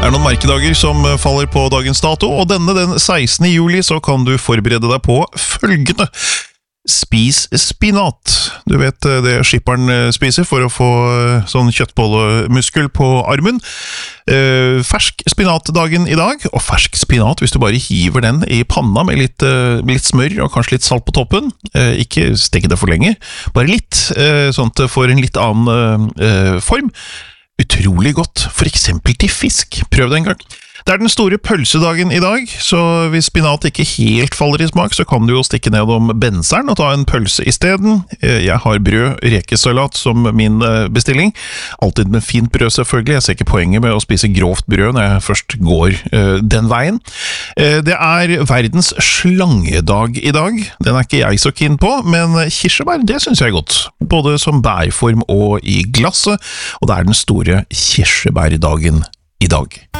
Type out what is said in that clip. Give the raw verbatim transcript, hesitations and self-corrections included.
Det er noen merkedager som faller på dagens dato, og denne den sekstende juli så kan du forberede deg på følgende. Spis spinat. Du vet det skipperen spiser for å få sånn kjøttbollemuskel på armen. Eh, fersk spinatdagen i dag, og fersk spinat hvis du bare hiver den i panna med litt, eh, litt smør og kanskje litt salt på toppen. Eh, ikke steke det for lenge, bare litt, eh, sånn at det får en litt annen eh, form. Utrolig godt, for eksempel til fisk. Prøv det en gang. Det er den store pølsedagen i dag, så hvis spinat ikke helt faller i smak, så kan du jo stikke ned om benseren og ta en pølse i stedet. Jeg har brød, rekesalat som min bestilling. Alltid med fint brød selvfølgelig. Jeg ser ikke poenget med å spise grovt brød når jeg først går uh, den veien. Uh, det er verdens slangedag i dag. Den er ikke jeg så keen på, men kirsebær, det synes jeg er godt. Både som bærform og i glasset, og det er den store kirsebærdagen i dag.